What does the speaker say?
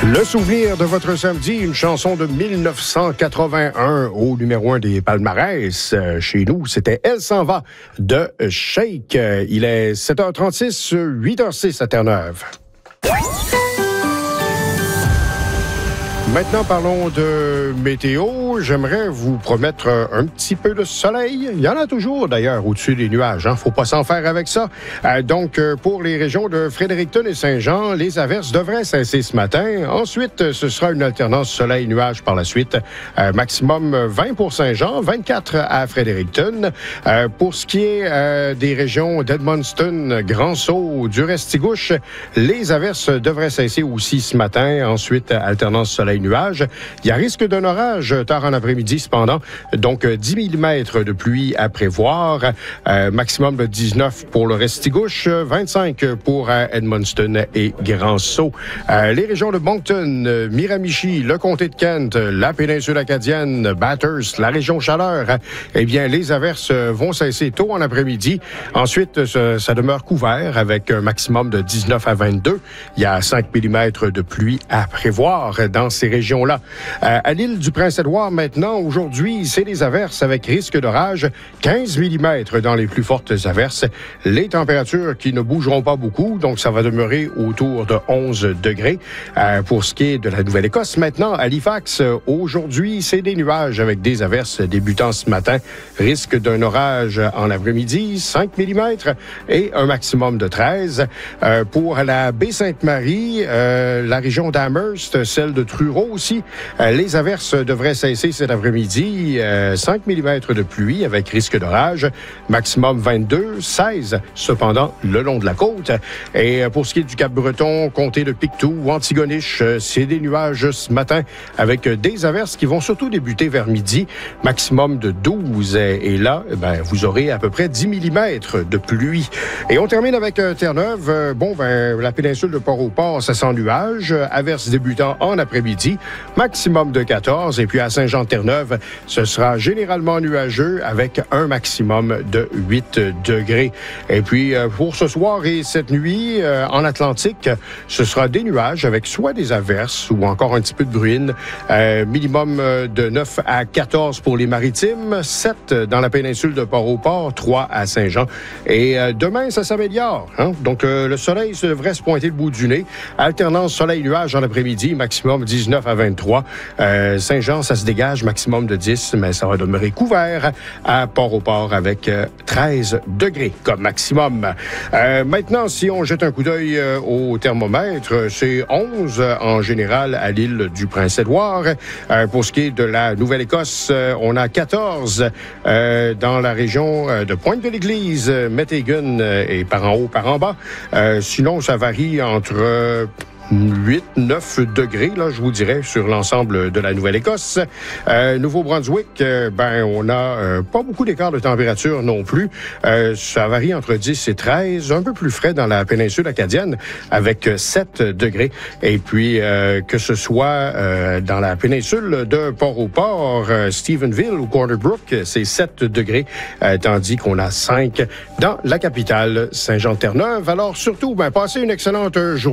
Le souvenir de votre samedi, une chanson de 1981 au numéro 1 des palmarès. Chez nous, c'était Elle s'en va de Shake. Il est 7h36, 8h06 à Terre-Neuve. Maintenant, parlons de météo. J'aimerais vous promettre un petit peu de soleil. Il y en a toujours, d'ailleurs, au-dessus des nuages. Hein? Faut pas s'en faire avec ça. Donc, pour les régions de Fredericton et Saint-Jean, les averses devraient cesser ce matin. Ensuite, ce sera une alternance soleil-nuage par la suite. Maximum 20 pour Saint-Jean, 24 à Fredericton. Pour ce qui est des régions d'Edmundston, Grand-Sault, du Restigouche, les averses devraient cesser aussi ce matin. Ensuite, alternance soleil-nuage. Il y a risque d'un orage tard en après-midi, cependant. Donc, 10 mm de pluie à prévoir. Maximum de 19 pour le Restigouche, 25 pour Edmundston et Grand-Sault. Les régions de Moncton, Miramichi, le comté de Kent, la péninsule acadienne, Bathurst, la région Chaleur, eh bien, les averses vont cesser tôt en après-midi. Ensuite, ça demeure couvert avec un maximum de 19 à 22. Il y a 5 mm de pluie à prévoir dans ces régions-là. À l'île du Prince-Édouard, maintenant, aujourd'hui, c'est des averses avec risque d'orage, 15 mm dans les plus fortes averses. Les températures qui ne bougeront pas beaucoup, donc ça va demeurer autour de 11 degrés. Pour ce qui est de la Nouvelle-Écosse, maintenant, à Halifax, aujourd'hui, c'est des nuages avec des averses débutant ce matin. Risque d'un orage en après-midi, 5 mm et un maximum de 13. Pour la Baie-Sainte-Marie, la région d'Amherst, celle de Truro aussi. Les averses devraient cesser cet après-midi. 5 mm de pluie avec risque d'orage. Maximum 22, 16 cependant le long de la côte. Et pour ce qui est du Cap-Breton, comté de Pictou, Antigonish, c'est des nuages ce matin avec des averses qui vont surtout débuter vers midi. Maximum de 12. Et là, vous aurez à peu près 10 mm de pluie. Et on termine avec Terre-Neuve. La péninsule de Port-au-Port, ça sent nuage. Averses débutant en après-midi, maximum de 14. Et puis à Saint-Jean-Terre-Neuve, ce sera généralement nuageux avec un maximum de 8 degrés. Et puis pour ce soir et cette nuit, en Atlantique, ce sera des nuages avec soit des averses ou encore un petit peu de bruine. Minimum de 9 à 14 pour les maritimes, 7 dans la péninsule de Port-au-Port, 3 à Saint-Jean. Et demain, ça s'améliore. Hein? Donc le soleil devrait se pointer le bout du nez. Alternance soleil-nuage en après-midi, maximum 19 à 23. Saint-Jean, ça se dégage, maximum de 10, mais ça va demeurer couvert à Port-au-Port avec 13 degrés comme maximum. Maintenant, si on jette un coup d'œil au thermomètre, c'est 11 en général à l'île du Prince-Édouard. Pour ce qui est de la Nouvelle-Écosse, on a 14 dans la région de Pointe-de-l'Église, Métégun et par en haut, par en bas. Sinon, ça varie entre 8, 9 degrés, là, je vous dirais, sur l'ensemble de la Nouvelle-Écosse. Nouveau-Brunswick, on a pas beaucoup d'écart de température non plus. Ça varie entre 10 et 13, un peu plus frais dans la péninsule acadienne, avec 7 degrés. Et puis, que ce soit dans la péninsule de Port-au-Port, Stephenville ou Corner Brook, c'est 7 degrés, tandis qu'on a 5 dans la capitale Saint-Jean-Terre-Neuve. Alors, surtout, passez une excellente journée.